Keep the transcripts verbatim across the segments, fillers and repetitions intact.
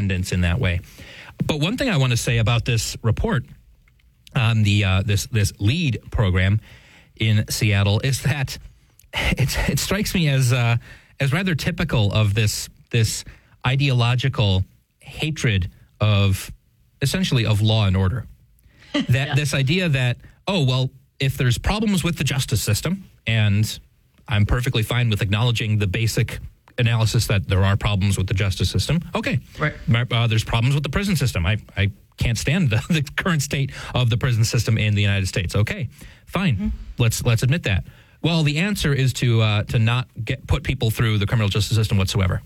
defendants in that way. But one thing I want to say about this report on the uh, this this LEAD program in Seattle is that it, it strikes me as uh, as rather typical of this this ideological hatred of essentially of law and order. That yeah. This idea that, oh, well, if there's problems with the justice system, and I'm perfectly fine with acknowledging the basic analysis that there are problems with the justice system. Okay. Right. Uh, there's problems with the prison system. I, I can't stand the, the current state of the prison system in the United States. Okay, fine. Mm-hmm. Let's let's admit that. Well, the answer is to uh, to not get put people through the criminal justice system whatsoever.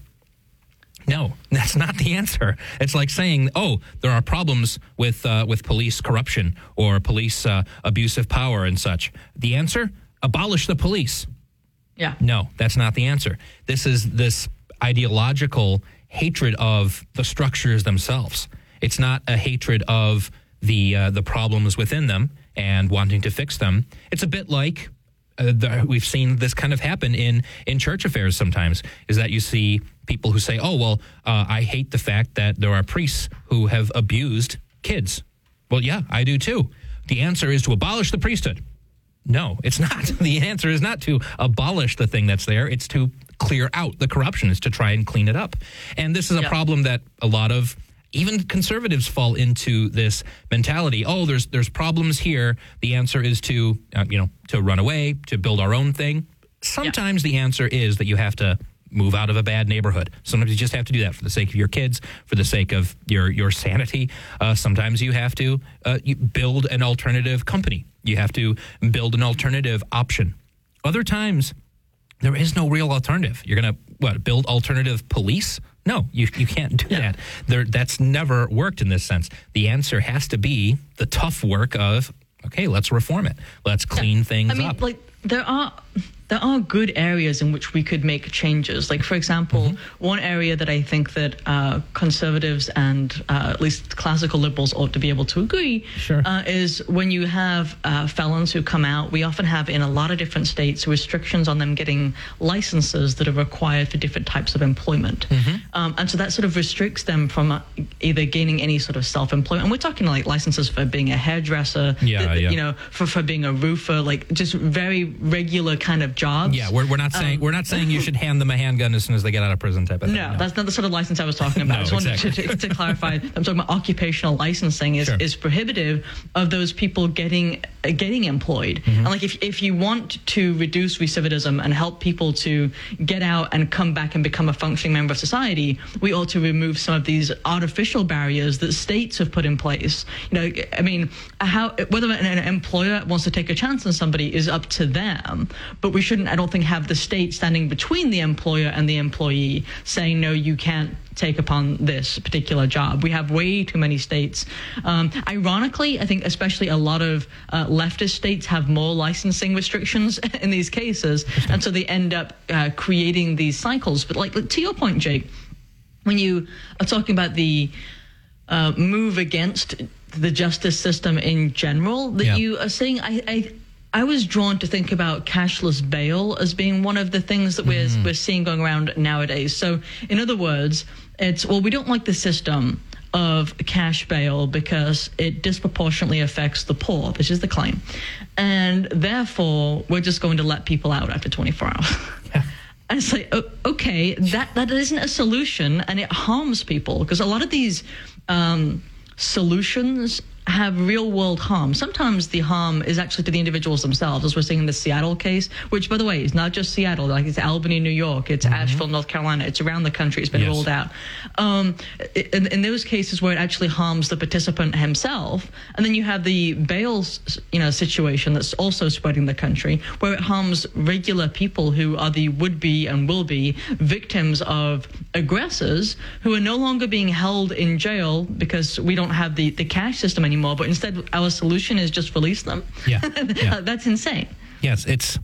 No, that's not the answer. It's like saying, oh, there are problems with uh, with police corruption or police uh, abusive power and such. The answer? Abolish the police. Yeah. No, that's not the answer. This is this ideological hatred of the structures themselves. It's not a hatred of the uh, the problems within them and wanting to fix them. It's a bit like uh, the, we've seen this kind of happen in, in church affairs sometimes, is that you see people who say, oh, well, uh, I hate the fact that there are priests who have abused kids. Well, yeah, I do too. The answer is to abolish the priesthood. No, it's not. The answer is not to abolish the thing that's there. It's to clear out the corruption. It's to try and clean it up. And this is a yeah. problem that a lot of even conservatives fall into this mentality. Oh, there's there's problems here. The answer is to, uh, you know, to run away, to build our own thing. Sometimes yeah. the answer is that you have to move out of a bad neighborhood. Sometimes you just have to do that for the sake of your kids, for the sake of your, your sanity. Uh, sometimes you have to uh, you build an alternative company. You have to build an alternative option. Other times, there is no real alternative. You're going to, what, build alternative police? No, you you can't do yeah. that. There, that's never worked in this sense. The answer has to be the tough work of, okay, let's reform it. Let's clean yeah. things I mean, up. Like, there are... There are good areas in which we could make changes. Like, for example, mm-hmm. one area that I think that uh, conservatives and uh, at least classical liberals ought to be able to agree sure. uh, is when you have uh, felons who come out, we often have in a lot of different states restrictions on them getting licenses that are required for different types of employment. Mm-hmm. Um, and so that sort of restricts them from uh, either gaining any sort of self-employment. And we're talking like licenses for being a hairdresser, yeah, th- yeah. you know, for, for being a roofer, like just very regular kind of jobs. Yeah, we're, we're not saying um, we're not saying you should hand them a handgun as soon as they get out of prison type of thing. No, No, that's not the sort of license I was talking about. no, I just wanted exactly. to, to, to clarify. I'm talking about occupational licensing is, sure. is prohibitive of those people getting uh, getting employed. Mm-hmm. And like if if you want to reduce recidivism and help people to get out and come back and become a functioning member of society, we ought to remove some of these artificial barriers that states have put in place. You know, I mean, how whether an, an employer wants to take a chance on somebody is up to them, but we shouldn't, I don't think, have the state standing between the employer and the employee saying, no, you can't take upon this particular job. We have way too many states. Um, ironically, I think especially a lot of uh, leftist states have more licensing restrictions in these cases, and so they end up uh, creating these cycles. But like to your point, Jake, when you are talking about the uh, move against the justice system in general, that yeah. you are saying, I, I I was drawn to think about cashless bail as being one of the things that we're, mm. we're seeing going around nowadays. So, in other words, it's, well, we don't like the system of cash bail because it disproportionately affects the poor. This is the claim. And therefore, we're just going to let people out after twenty-four hours. Yeah. And it's like, okay, that, that isn't a solution, and it harms people because a lot of these um, solutions have real-world harm. Sometimes the harm is actually to the individuals themselves, as we're seeing in the Seattle case, which, by the way, is not just Seattle. Like, it's Albany, New York. It's mm-hmm. Asheville, North Carolina. It's around the country. It's been yes. rolled out. Um, in, in those cases where it actually harms the participant himself, and then you have the bail, you know, situation that's also spreading the country, where it harms regular people who are the would-be and will-be victims of aggressors who are no longer being held in jail because we don't have the, the cash system anymore. But instead, our solution is just release them. Yeah, yeah. That's insane. Yes, it's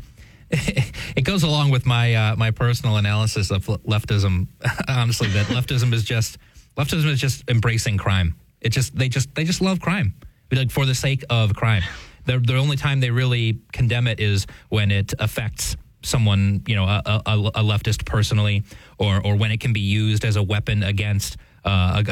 it goes along with my uh, my personal analysis of leftism. Honestly, that leftism is just leftism is just embracing crime. It just they just they just love crime, like for the sake of crime. The the only time they really condemn it is when it affects someone, you know, a, a, a leftist personally, or or when it can be used as a weapon against uh,